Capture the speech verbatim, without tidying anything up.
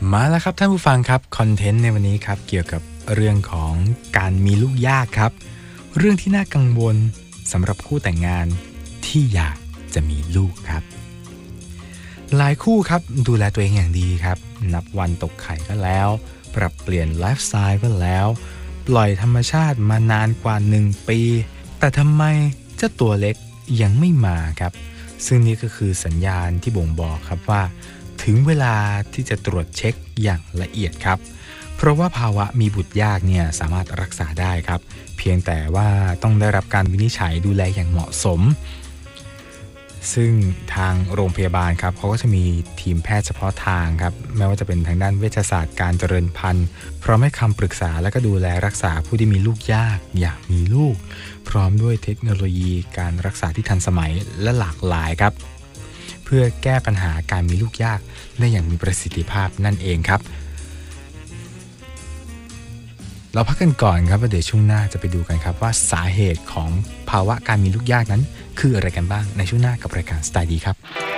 มาแล้วครับท่านผู้ฟังครับคอนเทนต์ในวันนี้ครับเกี่ยวกับเรื่องของการมีลูกยากครับเรื่องที่น่ากังวลสำหรับคู่แต่งงานที่อยากจะมีลูกครับหลายคู่ครับดูแลตัวเองอย่างดีครับนับวันตกไข่ก็แล้วปรับเปลี่ยนไลฟ์สไตล์ก็แล้วปล่อยธรรมชาติมานานกว่าหนึ่งปีแต่ทำไมเจ้าตัวเล็กยังไม่มาครับซึ่งนี่ก็คือสัญญาณที่บ่งบอกครับว่าถึงเวลาที่จะตรวจเช็คอย่างละเอียดครับเพราะว่าภาวะมีบุตรยากเนี่ยสามารถรักษาได้ครับเพียงแต่ว่าต้องได้รับการวินิจฉัยดูแลอย่างเหมาะสมซึ่งทางโรงพยาบาลครับเขาก็จะมีทีมแพทย์เฉพาะทางครับไม่ว่าจะเป็นทางด้านเวชศาสตร์การเจริญพันธุ์พร้อมให้คำปรึกษาและก็ดูแลรักษาผู้ที่มีลูกยากอยากมีลูกพร้อมด้วยเทคโนโลยีการรักษาที่ทันสมัยและหลากหลายครับเพื่อแก้ปัญหาการมีลูกยากได้อย่างมีประสิทธิภาพนั่นเองครับเราพักกันก่อนครับแล้วเดี๋ยวช่วงหน้าจะไปดูกันครับว่าสาเหตุของภาวะการมีลูกยากนั้นคืออะไรกันบ้างในช่วงหน้ากับรายการสไตล์ดีครับ